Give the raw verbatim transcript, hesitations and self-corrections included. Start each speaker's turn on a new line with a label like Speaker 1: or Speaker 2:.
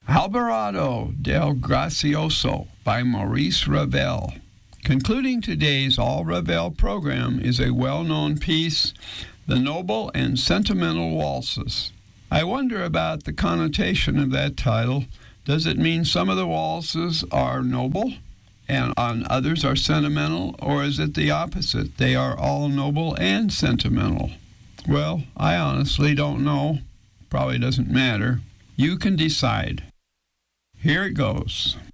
Speaker 1: Alvarado del Gracioso by Maurice Ravel. Concluding today's All Ravel program is a well-known piece, The Noble and Sentimental Waltzes. I wonder about the connotation of that title. Does it mean some of the waltzes are noble and on others are sentimental, or is it the opposite? They are all noble and sentimental. Well, I honestly don't know. Probably doesn't matter. You can decide. Here it goes.